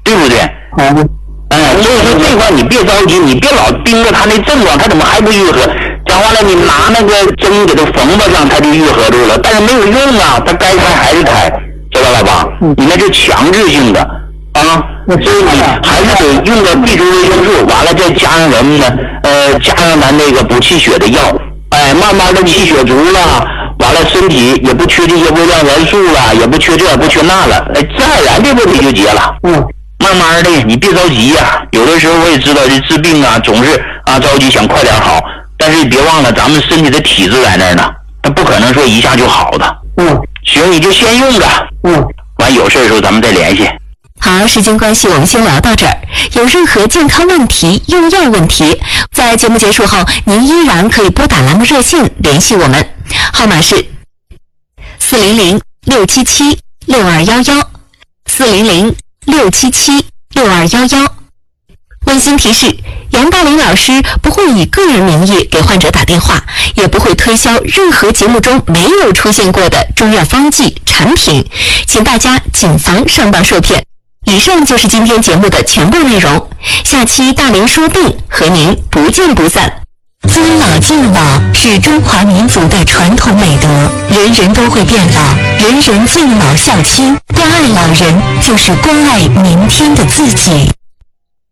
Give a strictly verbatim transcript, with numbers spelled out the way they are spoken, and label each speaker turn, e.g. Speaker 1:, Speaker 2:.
Speaker 1: 对不对？
Speaker 2: 嗯。
Speaker 1: 哎，所以说这块你别着急，你别老盯着他那症状，他怎么还不愈合？讲完了，你拿那个针给他缝吧上，他就愈合住了，但是没有用啊，他该开还是开，知道了吧？
Speaker 2: 嗯、
Speaker 1: 你那是强制性的啊，所以你还是得用个 B 族维生素，完了再加上什么呢？呃，加上咱那个补气血的药，哎，慢慢的气血足了，完了身体也不缺这些微量元素了，也不缺这不缺那了，哎，自然而然这问题就结了。
Speaker 2: 嗯。
Speaker 1: 慢慢的，你别着急呀、啊。有的时候我也知道这治病啊，总是啊着急想快点好，但是你别忘了咱们身体的体质在那儿呢，它不可能说一下就好的。
Speaker 2: 嗯，
Speaker 1: 行，你就先用着。
Speaker 2: 嗯，
Speaker 1: 完有事的时候咱们再联系。
Speaker 3: 好，时间关系，我们先聊到这儿。有任何健康问题、用药问题，在节目结束后，您依然可以拨打栏目热线联系我们，号码是四零零六七七六二幺幺，四零零六七七六二幺幺。温馨提示：杨大林老师不会以个人名义给患者打电话，也不会推销任何节目中没有出现过的中药方剂产品，请大家谨防上当受骗。以上就是今天节目的全部内容，下期大林说病和您不见不散。尊老敬老是中华民族的传统美德，人人都会变老，人人敬老孝亲，关爱老人就是关爱明天的自己。